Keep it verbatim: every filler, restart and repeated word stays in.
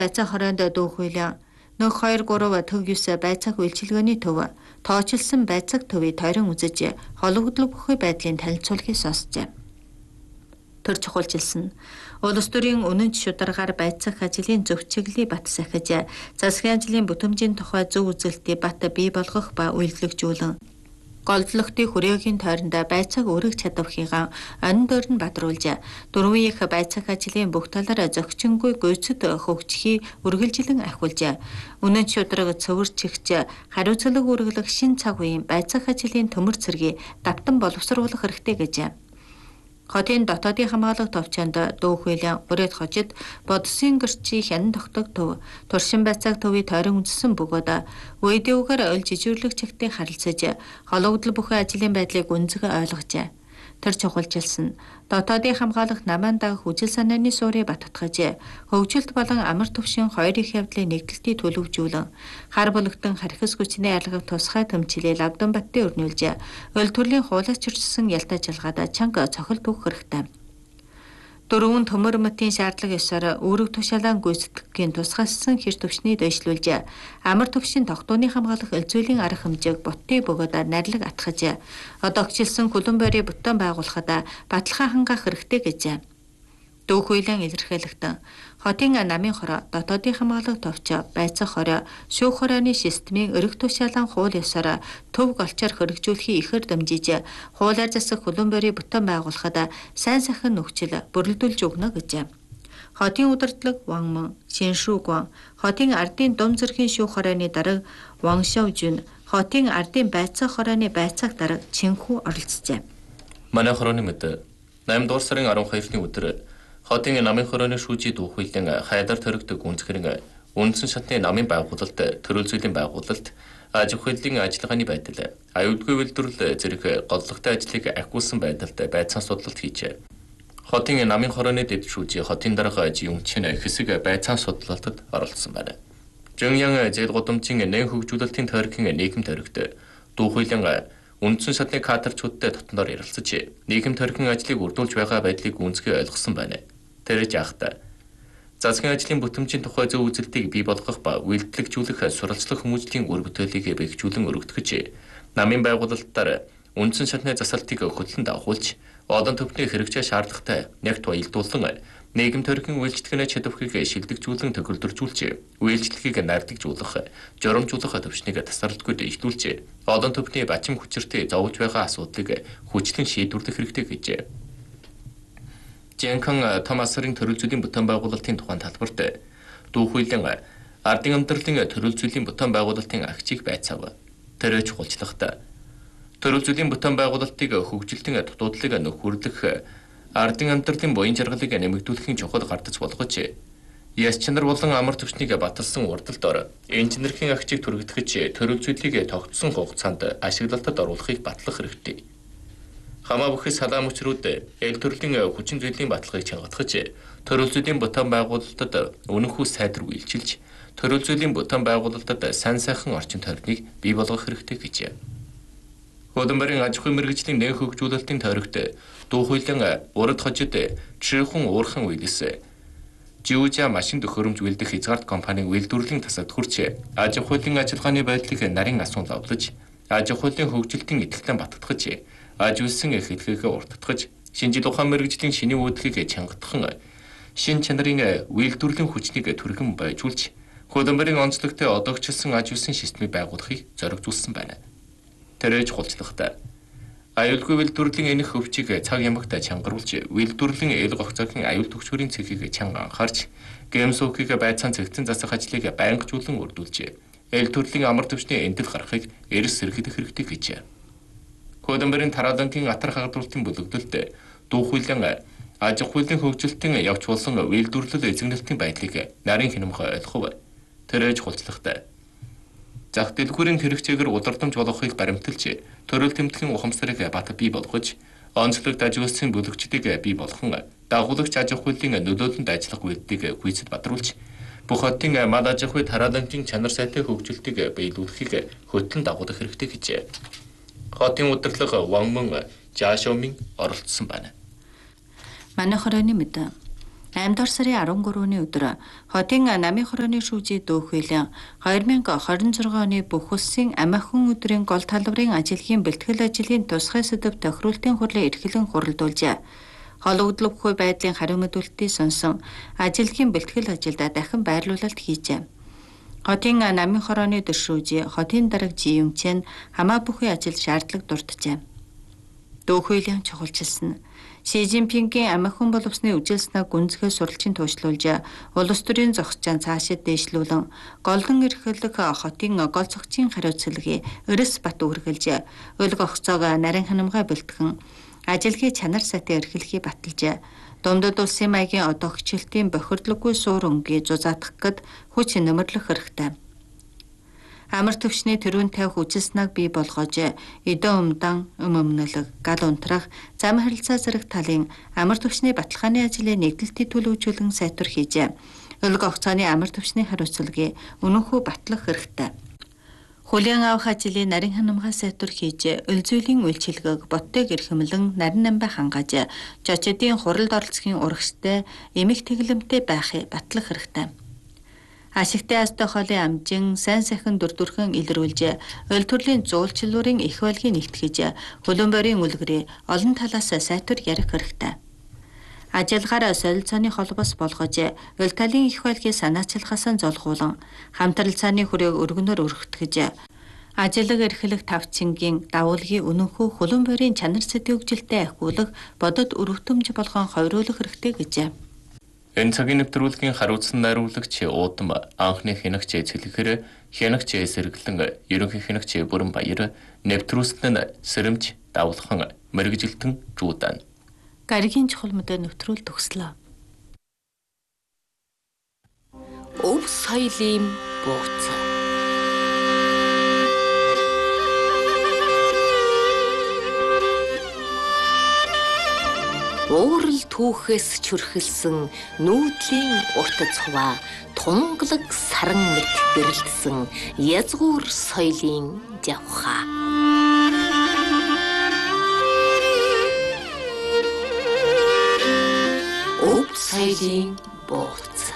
Байцаа хороонд дүүх үйлэн нөх two three төв nine байцааг үйлчилгээний төв тооцолсон байцааг төвийг тойрон үзэж хологдлог бүхий байдлын танилцуулгыг сонссоо. Төр чухалчилсан улс төрийн үнэн шударгаар байцаах ажлын зөв чиглэлийг бат сахиж засгийн ажлын бүтэмжийн тухай зөв үзэлтийг бат бий болгох ба үйлдвэрлэжүүлэн голдлогтын хүрээгийн тойронд байцааг өргөх чадвархыгаа онин доор нь бадруулж дөрвөн их байцаах ажлын бүх талаар зохицонгүй гүйцэд хөгжихийг үргэлжлэн ахиулж үнэн шударга цөвөрчигч хариуцлага үргэлэх шин цаг үеийн байцаах ажлын төмөр цэргийг давтан боловсруулах хэрэгтэй гэж. Хотын дотоодын хамгаалалт товчонд дүүх үйлэн бүрээд хожид бодсын гэрчи хянан тогтог төв туршин байцааг төвийг тойрон үзсэн бөгөөд үедэвгээр ойл жижирлэг чигтээ харилцаж хологдол бүхэн ажлын байдлыг үнцэг ойлгожээ. Тэр чухалчилсан дотоодын хамгаалах намаан дагах үжил санааны суурийг баттгаж хөгжилт болон амар төвшин хоёр их явдлын нэгдэлтийг төлөвжүүлэн хар бүлэгтэн харьхас хүчний ялгах тусгай төмчлээ лавдан баттын өрнүүлж ойл төрлийн хуулиачирсан ялтаа жалгаад чанга цохилт өгөх хэрэгтэй. Дөрвөн төмөр мөтийн шаардлага ёсоор үүрэг тушаалан гүйцэтгэхийн тусгайлсан хэр төвшний дэвшлүүлж амар төвшин тогтооны хамгаалах элзүүлийн арга хэмжээг ботны бөгөөд нарилаг атгаж одоогчилсан хөлөн байрыг бүтэн байгуулахад баталгаа хангаах хэрэгтэй гэж. Дүүх үйлэн илэрхийлэгтэн хотын намын хороо дотоодын хамгаалах товч байцаах хороо шүүх хорооны системийн өрг тушаалан хууль ёсоор төв голчоор хөргөжүүлэхийг ихэр дамжиж хуулиар засах хөлөн байрыг бүтэн байгуулахад сайн сайхан нөхцөл бүрэлдүүлж өгнө гэж. Хотын удирдлага Ванман, Шиншүүгван, хотын ардын дум зэргийн шүүх хорооны дарга Ваншаужүн, хотын ардын байцаах хорооны байцаах дарга Чинхүү оролцжээ. Манай хорооны мэд eight дугаар сарын twelve-ны өдөр хотын намын хорооны шүүжид дүүх үйлэн хайдар төрөгдөг үнцгэрэн үндсэн шатны намын байгуулалт төрөл зүйлийн байгуулалт аж ахуйн ажиллагааны байдал аюулгүй үйлдвэрлэл зэрэг голлогтой ажлыг ахиулсан байдалд байцаан судлалт хийжээ. Хотын намын хорооны дэд шүүжи хотын дарга Жиюнчин хэсэг байцаан судлалтад оролцсон байна. Жиньян зээл гудамжийн нэн хөгжүүлэлтийн тойргийн нийгэм төрөгд дүүх үйлэн үндсэн шатны кадрчуудтай дотноор ярилцаж нийгэм тойргийн ажлыг үрдүүлж байгаа байдлыг үнцгий ойлгосон байна. Тэр жахта засгийн ажлын бүтэмжийн тухай зөв үзэлтийг бий болгох ба үйлдвэрлэгжүүлэх сурвалжлах хүмүүжлийн үр бүтээлийг бэхжүүлэн өргөдгөж намын байгуулалтаар үндсэн шатны засалтыг хөтлөн дагуулж олон төвхний хэрэгжээ шаардлагатай нягт баялдуулан нийгэм тойргийн үйлчлэгээний чадварыг шилдэгжүүлэн төгөлдржүүлж үйлчлэгийг нардагжуулах журамжуулах төвчнийг тасралтгүй дэвшлүүлж олон төвхний бачим хүчиртэй зовж байгаа асуудлыг хүчлэн шийдвэрлэх хэрэгтэй гэж. Жинхан Томасрын төрөл зүйлийн бүтээн байгуулалтын тухайн талбарт дүүх үйлэн ардын амьдралын төрөл зүйлийн бүтээн байгуулалтын агчийг байцаав. Тэр чухалчлагатай төрөл зүйлийн бүтээн байгуулалтыг хөгжилтийн дутуудлыг нөхөрлөх ардын амьдралын буян жаргалыг нэмэгдүүлэхийн чухал гардаж болгож яс чанар болон амар төвчнийг баталсан урдалд ор инженерийн агчийг түргэгдэж төрөл зүйлийг тогтсон хугацаанд ашиглалтад оруулахыг батлах хэрэгтэй. Хамаа бүхий салаа мөчрүүд эл төрлийн хүчин зүйлийн баталгааг чангатгаж төрөл зүйлийн бүтээн байгуулалтад үнэнхүү сайдар үйлчилж төрөл зүйлийн бүтээн байгуулалтад сайн сайхан орчин тойрныг бий болгох хэрэгтэй гэж. Хөдөлмөрийн аж ахуйн мэргэжлийн нэн хөгжүүлэлтийн тойрогт дүүх үйлэн урд хожид чихүн уурхан үйлс Жиужа машин төхөөрөмж үйлдэх хязгаарт компанийн үйлдвэрлэлийн тасад хүрч аж ахуйн ажиллагааны байдлыг нарийн асуун лавлаж аж ахуйн хөгжилтийн итгэлтэй баттгаж аж үйлсэн эхлэхийг уртдгаж шинжил ухаан мэргэжлийн шинийн үүдхийг чангатхан шин чанарын үйлдвэрлэлийн хүчнийг түргэн байжуулж хөдөлмөрийн онцлогтой одоогчилсан аж үйлсэн системийг байгуулахыг зоригжуулсан байна. Тэр чухалчлагатай аюулгүй үйлдвэрлэлийн энэх өвчийг цаг ямагт чангаруулж үйлдвэрлэлийн эл гогцоогийн аюул төгчөрийн цэгийг чанга анхаарч гэмсүүхийг байцаан цэгцэн засах ажлыг байнгажуулан үрдүүлж эл төрлийн амар төвчний эндэл гарахыг эрс сэргийлэх хэрэгтэй гэж. Хөдөлмөрийн тараалангийн атар хагадуулалтын бүлэгдэлд дүүх үйлэн аж ахуйн хөгжилтийн явж болсон үйлдвэрлэл эзэмнэлтийн байдлыг нарийн хянамж ойлгов. Тэр чухалчлагатай зах дэлгүүрийн хэрэгцээгээр удирдамж болгохыг баримталж төрөл тэмдгийн ухамсарыг бат бий болгож онцлог аж үйлсийн бүлэгчдийг бий болгон дагуулагч аж ахуйн нөлөөлөлд ажиллах үйлдэлийг гүйцэд бадруулж бүх хотын мал аж ахуй тараалангийн чанар сайтай хөгжилтийг биелүүлэхийг хөтлөн дагуулах хэрэгтэй гэж. Хотын удирдлага Ванман Жашомин оролцсон байна. Манай хорооны мэд eighth дугаар сарын арван гурваны өдөр хотын намын хорооны шүүжий дүүхэлэн two thousand twenty-six оны бүх улсын амиахан өдрийн гол талбарын ажиглалын бэлтгэл ажлын тусгай сэдэв тохируултын хурлын эрхлэн хуралдуулжээ. Хологдлог буй байдлын хариу мэдүүлэлтийг сонсон ажиглалын бэлтгэл ажилдаа дахин байрлуулалт хийжээ. Хотын намын хорооны өдөр шүүжий хотын дарга Жиюнчэн хамаа бүхий ажил шаардлага дурджээ. Дүүхэлэн чухалчилсан Ши Жинпингийн амиахан боловсны үжилснээ гүнзгий суралцын туушлуулж улс төрийн зохицон цаашид дэвшлүүлэн голдон эрхлэх хотын гол зохицын хариуцлагыг Эрс бат үргэлж өлг огцоог нарийн ханамгай бэлтгэн ажилгийн чанар сайтай эрхлэхийг баталжээ. Дундад улсын маягийн одоо хичээлтийн бохирдлоггүй суур өнгийг зузаатах гэд хүч нэмэрлэх хэрэгтэй. Амар төвчний төрүүн тавих үжилснэг бий болгож эдэн умдан өмөмнөлөг гал унтрах зам харилцаа зэрэг талын амар төвчний баталгааны ажлыг нэгдэлтийн төлөвлөжүүлэн сайтар хийжээ. Өлг огцооны амар төвчний хариуцлагыг үнэнхүү батлах хэрэгтэй. Хүлээн авах ажлыг нарийн ханамгай сайтар хийж өл зүйлийн үйлчилгээг боттойг эрхэмлэн нарийн намбай хангааж жочдын хуралд оролцохын урагштай эмэг тэглэмтэй байхыг батлах хэрэгтэй. Ашигтай астай хоолын амжин сайн сайхан дүрдүрхэн илрүүлж өл төрлийн зуулчлуурын их байлгийг нэгтгэж хөлбөмбөрийн үлгэрээ олон талаас сайтар ярих хэрэгтэй. Ажилгаар солилцооны холбоос болгож өл талын их байлгийг санаачилгаас золгуулан хамтрал цааны хүрээг өргөнөөр өргөтгөж ажил эрхлэх тавцингийн давуулгын үнэнхүү хөлбөмбөрийн чанар сэтгэвжилтэй ахиулах бодод өрөвтөмж болгон хойруулах хэрэгтэй гэжээ. Энэ цагийн нэвтрүүлгийн хариуцсан найруулагч Уудам анхны хянагч Цэлэхэр хянагч Сэргэлэн ерөнхий хянагч Бүрэн Баяр нэвтрүүлсэн нь Сэрэмж Давлхан мэрэгжилтэн Жуудан. Гаригийн чухал мэдээ нэвтрүүл төгслөө. Өв соёлын бууц. Уурал түүхээс чүрхэлсэн нүүдлийн урт цуваа тунгалаг саран мэт гэрэлтсэн язгуур соёлын жавхаа. Өв соёлын бууц.